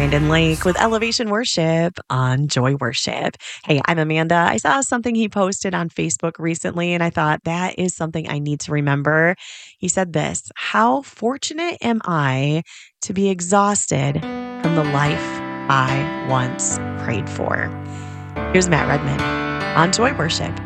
Brandon Lake with Elevation Worship on Joy Worship. Hey, I'm Amanda. I saw something he posted on Facebook recently, and I thought that is something I need to remember. He said this: how fortunate am I to be exhausted from the life I once prayed for? Here's Matt Redman on Joy Worship